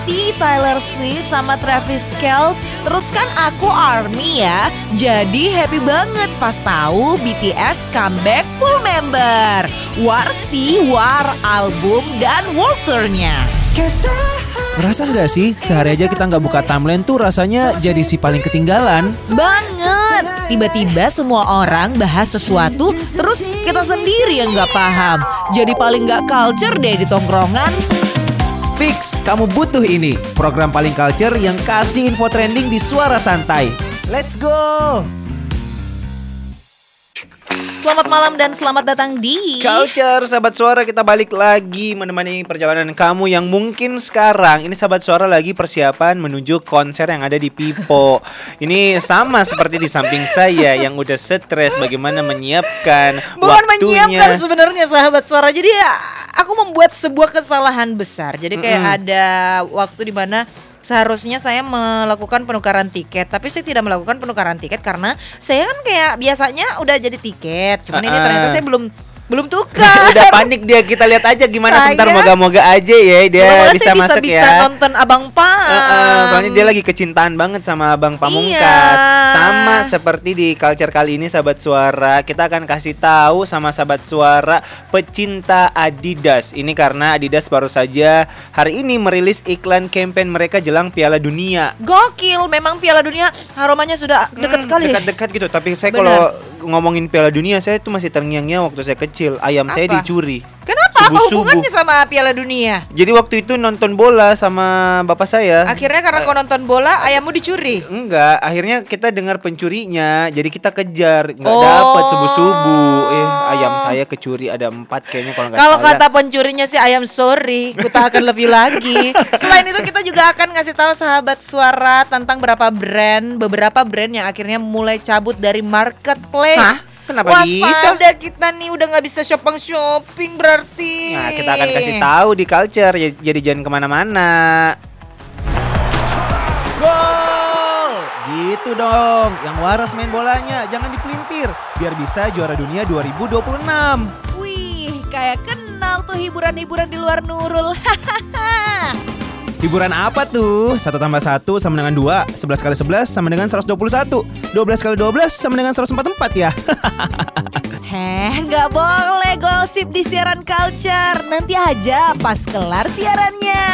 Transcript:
Si Taylor Swift sama Travis Kelce. Terus kan aku ARMY ya. Jadi happy banget pas tahu BTS comeback full member. War sih, War album dan world tour-nya. Ngerasa nggak sih sehari aja kita nggak buka timeline tuh rasanya jadi si paling ketinggalan? Banget. Tiba-tiba semua orang bahas sesuatu, terus kita sendiri yang nggak paham. Jadi paling nggak culture deh di tongkrongan. Fix, kamu butuh ini. Program paling culture yang kasih info trending di suara santai. Let's go! Selamat malam dan selamat datang di Culture, sahabat suara, kita balik lagi menemani perjalanan kamu yang mungkin sekarang ini sahabat suara lagi persiapan menuju konser yang ada di Pipo. Ini sama seperti di samping saya yang udah stres bagaimana menyiapkan Bukan waktunya. menyiapkan sebenarnya sahabat suara. Jadi aku membuat sebuah kesalahan besar. Jadi kayak ada waktu di mana seharusnya saya melakukan penukaran tiket, tapi saya tidak melakukan penukaran tiket karena saya kan kayak biasanya udah jadi tiket. Cuman ini ternyata saya belum tukar. Udah panik dia, kita lihat aja gimana Saya- sebentar, moga-moga aja ya dia Semoga bisa saya masuk bisa ya. nonton Abang Pam. Soalnya dia lagi kecintaan banget sama Abang Pamungkas. Iya. Sama seperti di Culture kali ini sahabat suara, kita akan kasih tahu sama sahabat suara pecinta Adidas. Ini karena Adidas baru saja hari ini merilis iklan campaign mereka jelang Piala Dunia. Gokil, memang Piala Dunia aromanya sudah dekat sekali. Dekat-dekat gitu. Tapi saya Benar. kalau ngomongin Piala Dunia, saya tuh masih terngiang-ngiang waktu saya kecil. Ayam saya Apa? dicuri. Kenapa? Apa Subuh-subuh. hubungannya sama Piala Dunia? Jadi waktu itu nonton bola sama bapak saya. Akhirnya karena kau nonton bola, ayammu dicuri. Enggak, akhirnya kita dengar pencurinya, jadi kita kejar, nggak Oh. dapat subuh-subuh. Ayam saya kecuri ada 4 kayaknya kalau nggak Kalau salah. kata pencurinya si ayam, sorry, ku tak akan lebih lagi. Selain itu kita juga akan ngasih tahu sahabat suara tentang beberapa brand yang akhirnya mulai cabut dari marketplace. Hah? Kenapa bisa? Waspada kita nih udah nggak bisa shopping berarti. Nah, kita akan kasih tahu di Culture, jadi jangan kemana-mana. Gol! Gitu dong, yang waras main bolanya, jangan dipelintir, biar bisa juara dunia 2026. Wih, kayak kenal tuh hiburan-hiburan di luar Nurul. Hiburan apa tuh? 1 tambah 1 sama dengan 2, 11 kali 11 sama dengan 121, 12 kali 12 sama dengan 144 ya. Nggak boleh gosip di siaran Culture. Nanti aja pas kelar siarannya.